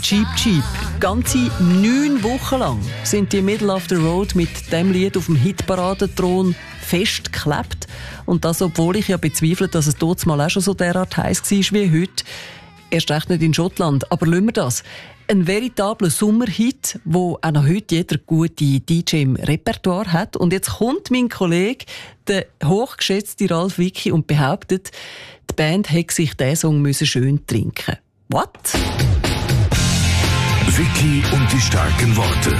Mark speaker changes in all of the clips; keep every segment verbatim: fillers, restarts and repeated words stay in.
Speaker 1: Cheap Cheap. Ganze neun Wochen lang sind die Middle of the Road mit dem Lied auf dem Hitparadenthron festgeklebt. Und das, obwohl ich ja bezweifle, dass es dort mal auch schon so derart heiß war wie heute. Erst recht nicht in Schottland. Aber lassen wir das. Ein veritabler Sommerhit, wo auch noch heute jeder gute D J im Repertoire hat. Und jetzt kommt mein Kollege, der hochgeschätzte Ralf Wicki, und behauptet, die Band hätte sich diesen Song müssen schön trinken. What?
Speaker 2: Wicki und die starken Worte.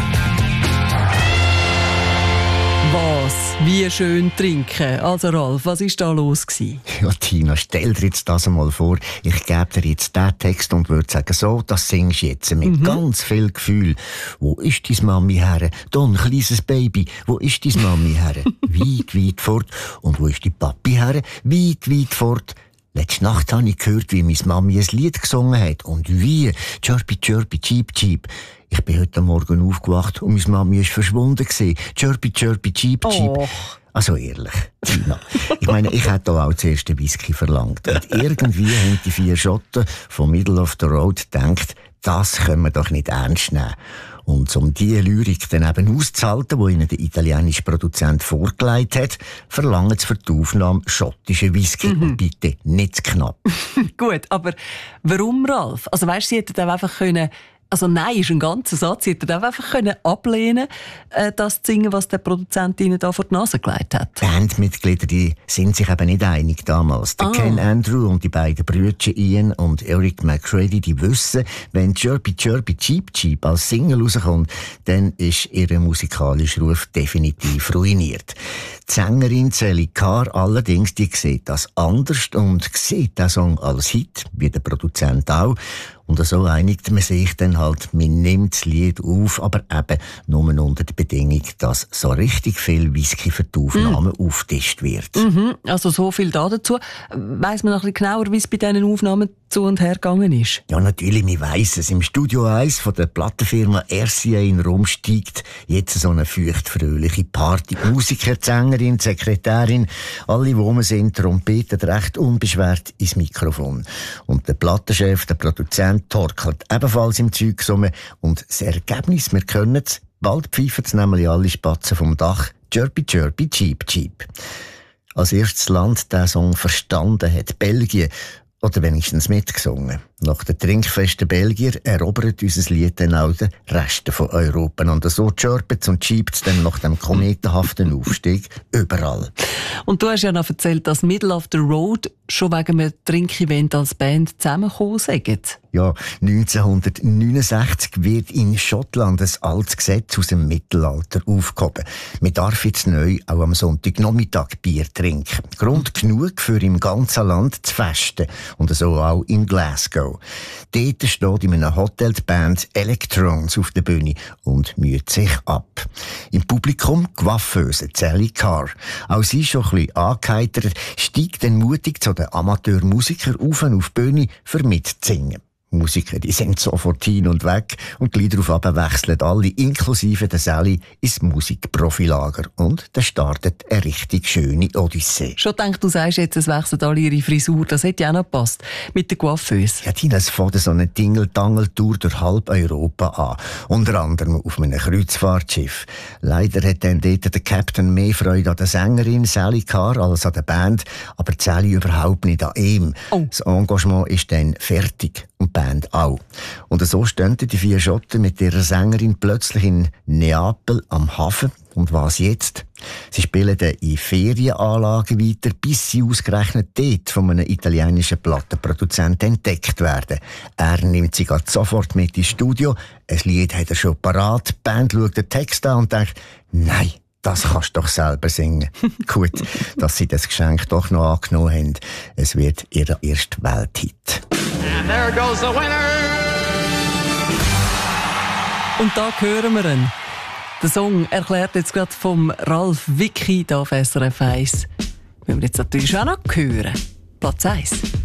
Speaker 1: Was? Wie schön trinken? Also Ralf, was war da los gewesen?
Speaker 3: Ja, Tina, stell dir jetzt das einmal vor. Ich gebe dir jetzt diesen Text und würde sagen, so, das singst du jetzt mit mhm. ganz viel Gefühl. Wo ist deine Mami her? Don, kleines Baby, wo ist deine Mami her? Weit, weit fort. Und wo ist die Papi her? Weit, weit fort. Letzte Nacht habe ich gehört, wie meine Mami ein Lied gesungen hat. Und wie? Chirpy, chirpy, cheep, cheep. Ich bin heute Morgen aufgewacht und meine Mami ist verschwunden gewesen. Chirpy, chirpy, cheep, cheep. Oh. Also ehrlich, Tina. Ich meine, ich hätte auch zuerst den Whisky verlangt. Und irgendwie haben die vier Schotten von Middle of the Road gedacht, das können wir doch nicht ernst nehmen. Und um diese Lyrik dann eben auszuhalten, die ihnen der italienische Produzent vorgelegt hat, verlangen sie für die Aufnahme schottischen Whisky. Mhm. Und bitte nicht zu knapp.
Speaker 1: Gut, aber warum, Ralf? Also weißt, sie hätten auch einfach können... Also nein, ist ein ganzer Satz. Sie hätten auch einfach können ablehnen können, das zu singen, was der Produzent ihnen da vor die Nase gelegt hat.
Speaker 3: Bandmitglieder, die sind sich eben nicht einig damals. Der ah. Ken Andrew und die beiden Brüder Ian und Eric McCready, die wissen, wenn Chirpy Chirpy Cheep Cheep als Single rauskommt, dann ist ihr musikalischer Ruf definitiv ruiniert. Die Sängerin Sally Carr allerdings, die sieht das anders und sieht den Song als Hit, wie der Produzent auch. Und so einigt man sich dann halt, man nimmt das Lied auf, aber eben nur unter der Bedingung, dass so richtig viel Whisky für die Aufnahmen mm. aufgetischt wird.
Speaker 1: Mhm, also so viel da dazu. Weiss man noch ein bisschen genauer, wie es bei diesen Aufnahmen zu und her gegangen ist?
Speaker 3: Ja, natürlich, man weiss es. Im Studio eins von der Plattenfirma R C A in Rom steigt jetzt so eine feuchtfröhliche Party. Musiker, Sängerin, Sekretärin, alle, wo wir sind, trompeten recht unbeschwert ins Mikrofon. Und der Plattenchef, der Produzent, torkelt ebenfalls im Zeug rum. Und das Ergebnis, wir können es, bald pfeifen es nämlich alle Spatzen vom Dach. Chirpy, chirpy, cheep, cheep. Als erstes Land diesen Song verstanden hat Belgien. Oder wenigstens mitgesungen. Nach den trinkfesten Belgier erobert unser Lied dann auch den Rest von Europa. Und so chirpet und schiebt es dann nach dem kometenhaften Aufstieg überall.
Speaker 1: Und du hast ja noch erzählt, dass Middle of the Road schon wegen einem Trinkevent als Band zusammengekommen sind.
Speaker 3: Ja, neunzehnhundertneunundsechzig wird in Schottland ein altes Gesetz aus dem Mittelalter aufgehoben. Man darf jetzt neu auch am Sonntagnachmittag Bier trinken. Grund genug für im ganzen Land zu festen. Und so auch in Glasgow. Dort steht in einem Hotel die Band Electrons auf der Bühne und müht sich ab. Im Publikum Coiffeuse Sally Carr. Auch sie schon ein bisschen angeheitert, steigt dann mutig zu den Amateurmusikern auf und auf die Bühne, für mitzusingen. Musiker, die sind sofort hin und weg und gleich darauf wechseln alle, inklusive der Sally, ins Musikprofilager. Und dann startet eine richtig schöne Odyssee.
Speaker 1: Schon denkt, du sagst jetzt, es wechseln alle ihre Frisur. Das hätte ja auch noch gepasst. Mit der Coiffeuse.
Speaker 3: Ja, Tina, es fängt so eine Tingle-Tangel-Tour durch halb Europa an. Unter anderem auf einem Kreuzfahrtschiff. Leider hat dann dort der Captain mehr Freude an der Sängerin Sally Carr als an der Band. Aber Sally überhaupt nicht an ihm. Oh. Das Engagement ist dann fertig. Und die Band auch. Und so stehen die vier Schotten mit ihrer Sängerin plötzlich in Neapel am Hafen. Und was jetzt? Sie spielen dann in Ferienanlagen weiter, bis sie ausgerechnet dort von einem italienischen Plattenproduzenten entdeckt werden. Er nimmt sie sofort mit ins Studio. Ein Lied hat er schon parat. Die Band schaut den Text an und denkt, nein, das kannst du doch selber singen. Gut, dass sie das Geschenk doch noch angenommen haben. Es wird ihr erster Welthit.
Speaker 4: And there goes the winner!
Speaker 1: Und da hören wir ihn. Der Song erklärt jetzt gerade vom Ralf Wicki da auf S R F eins. Wenn wir jetzt natürlich auch noch hören. Platz eins.